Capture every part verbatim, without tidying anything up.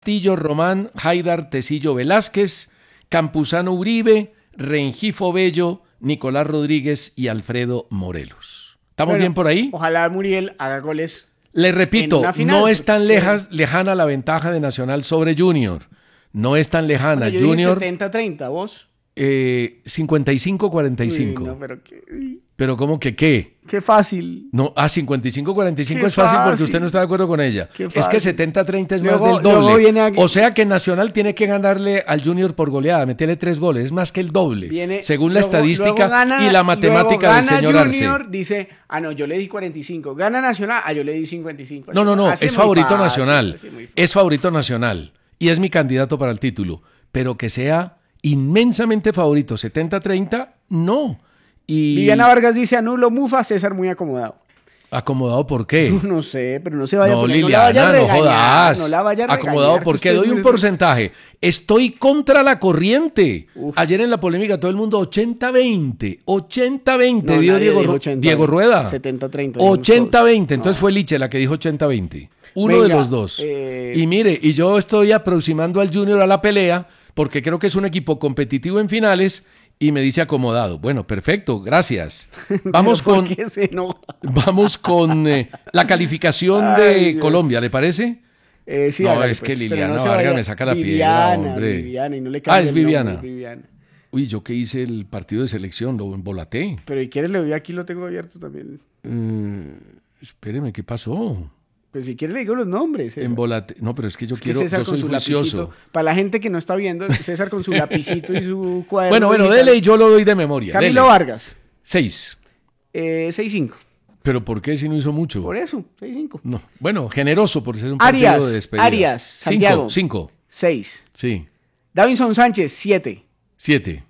Castillo, Román, Haidar, Tecillo, Velázquez, Campuzano, Uribe, Rengifo, Bello, Nicolás Rodríguez y Alfredo Morelos. ¿Estamos Bueno, bien por ahí? Ojalá Muriel haga goles. Le repito, en una final, no es tan porque es que- leja- lejana la ventaja de Nacional sobre Junior. No es tan lejana. Bueno, yo dije Junior, setenta treinta, ¿vos? eh, cincuenta y cinco cuarenta y cinco. Uy, no, pero qué, uy, Pero ¿cómo que qué? qué fácil. No, ah, cincuenta y cinco cuarenta y cinco Qué es fácil porque fácil. usted no está de acuerdo con ella. Qué Es que fácil. setenta treinta es Luego- más del luego doble. viene aquí- O sea que Nacional tiene que ganarle al Junior por goleada, meterle tres goles, es más que el doble. Viene- según la luego- estadística luego gana- y la matemática luego del gana señor Junior, Arce. dice, ah, no, yo le di cuarenta y cinco. Gana Nacional, ah, yo le di cincuenta y cinco. No, no, no, Así es muy favorito fácil, Nacional. así muy fácil. Es favorito Nacional. Y es mi candidato para el título. Pero que sea inmensamente favorito, setenta treinta, no. Y Viviana Vargas dice, anulo Mufa, César muy acomodado. ¿acomodado por qué? No sé, pero no se vaya a No, poner, Liliana, no la vaya a no regañar, jodas. no la vaya a regañar. Acomodado que porque usted doy no un es- porcentaje. Estoy contra la corriente. Uf. Ayer en la polémica todo el mundo ochenta veinte. ochenta veinte No, dio nadie Diego, dijo Ru- ochenta, Diego Rueda. setenta treinta. ochenta veinte. Entonces No. fue Liche la que dijo ochenta veinte. Uno Venga, de los dos. eh, Y mire, y yo estoy aproximando al Junior a la pelea porque creo que es un equipo competitivo en finales y me dice acomodado. Bueno, perfecto, gracias. Vamos ¿Pero por con... qué se enoja? Vamos con eh, la calificación Ay, de Dios. Colombia, ¿le parece? Eh, sí, No, hágale, es que pues, Liliana pero no se Vargas vaya- me saca la piedra, Viviana, hombre. Viviana, y no le Ah, cambie es el nombre, Viviana. es Viviana. Uy, yo que hice el partido de selección, lo embolaté. Pero si quieres le doy aquí, lo tengo abierto también. Eh, espéreme, ¿qué pasó? Pues si quieres le digo los nombres. César. Embolate. No, pero es que yo Es que quiero, César yo con soy su juicioso. lapicito. Para la gente que no está viendo, César con su lapicito y su cuaderno. Bueno, bueno, digital. dele y yo lo doy de memoria. Camilo dele. Vargas, Seis. eh, seis cinco. ¿Pero por qué si no hizo mucho? Por eso, seis cinco. No. Bueno, generoso por ser un Arias, partido de despedida. Arias, Santiago. Cinco, cinco. seis. Sí. Davinson Sánchez, siete. Siete.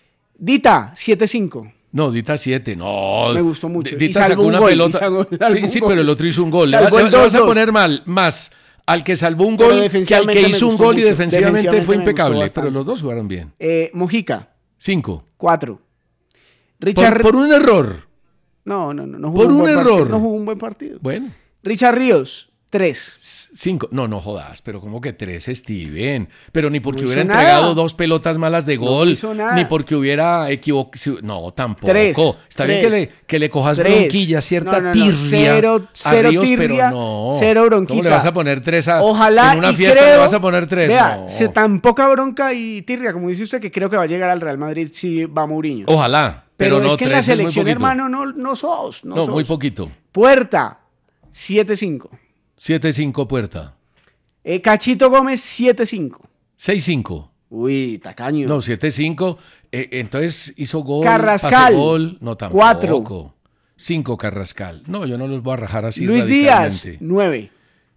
Dita, siete cinco. No, Dita siete, no. Me gustó mucho. D- Y Dita salvó sacó un una gol, y pelota. salvó- salvó Sí, un sí, gol. pero el otro hizo un gol. Le, Salvó le- el le vas a dos dos. poner mal más al que salvó un Pero gol que al defensivamente que me hizo un gustó gol y mucho. defensivamente fue Defensivamente me gustó impecable. bastante. Pero los dos jugaron bien. Eh, Mojica, Cinco. cuatro. Por, Richard... por un error. No, no, no. no jugó por un buen error. partido, no jugó un buen partido. Bueno. Richard Ríos, tres. C- Cinco. No, no jodas, pero como que tres, Steven. Pero ni porque No hubiera hizo entregado nada. dos pelotas malas de No gol. hizo nada. Ni porque hubiera equivocado. No, tampoco. Tres, Está bien tres. que le, que le cojas Tres. bronquilla, cierta No, no, no. tirria. Cero- a cero Ríos, tirria, pero no. cero bronquita. ¿Cómo le vas a poner tres a Ojalá en una y fiesta creo, le vas a poner tres? Vea, No. se tan poca bronca y tirria, como dice usted, que creo que va a llegar al Real Madrid si va Mourinho. Ojalá. pero Pero, es no, que en tres la es muy selección, poquito. hermano, no, no sos. No, No, sos. muy poquito. Puerta, siete cinco. siete cinco Puerta. Eh, Cachito Gómez, siete cinco. seis cinco. Uy, tacaño. No, siete cinco. Eh, entonces hizo gol. Carrascal, pase gol. No, tampoco. cuatro. cinco Carrascal. No, yo no los voy a rajar así Luis Díaz, radicalmente. nueve.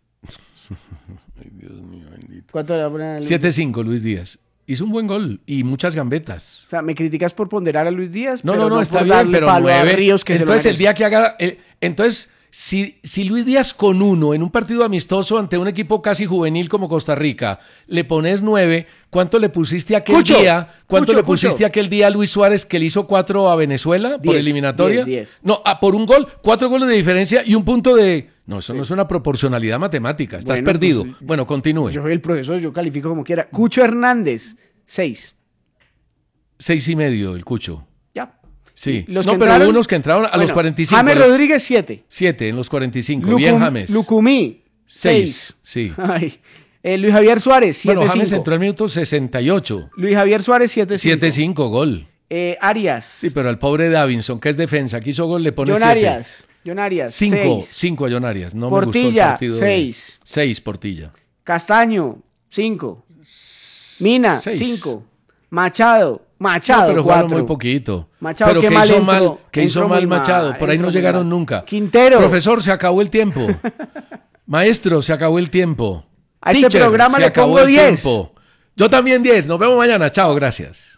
Ay, Dios mío, bendito. ¿Cuánto le va a poner a Luis? siete cinco Luis Díaz. Hizo un buen gol y muchas gambetas. O sea, me criticas por ponderar a Luis Díaz, No, pero no, no, no está por bien, darle pero palo a nueve. Ríos, que se lo Entonces el merece. día que haga... eh, entonces, si, si Luis Díaz con uno en un partido amistoso ante un equipo casi juvenil como Costa Rica, le pones nueve, ¿cuánto le pusiste aquel Cucho, día? ¿Cuánto Cucho, le pusiste Cucho. aquel día a Luis Suárez que le hizo cuatro a Venezuela por Diez, eliminatoria? diez, diez. No, ah, por un gol, cuatro goles de diferencia y un punto de... No, eso no es una proporcionalidad matemática. Estás Bueno, perdido. pues, bueno, continúe. Yo soy el profesor, yo califico como quiera. Cucho Hernández, seis. Seis y medio el Cucho. Ya. Sí. Los no, que pero entraron- hubo unos que entraron a los Bueno, cuarenta y cinco. James a los- Rodríguez, siete. Siete en los cuarenta y cinco. Bien, James. Lucumí, Seis. seis. Sí. Ay. Eh, Luis Javier Suárez, siete Bueno, cinco. James entró al minuto sesenta y ocho. Luis Javier Suárez, siete cinco. siete cinco, gol. Eh, Arias. Sí, pero al pobre Davinson, que es defensa, que hizo gol, le pone John siete. Arias. John Arias, Cinco. seis. Cinco a John Arias. No Portilla, me gustó el partido. de- seis. Seis, Portilla. Castaño, cinco. Mina, Seis. cinco. Machado, No, Machado, pero jugaron cuatro. muy poquito. Machado, pero qué que mal hizo entró, mal, que hizo entró mal muy Machado. mal, Por ahí entró no muy llegaron mal. nunca. Quintero. Profesor, se acabó el tiempo. Maestro, se acabó el tiempo. A este Teacher, programa se le acabó pongo el diez. tiempo. Yo también diez. Nos vemos mañana. Chao, gracias.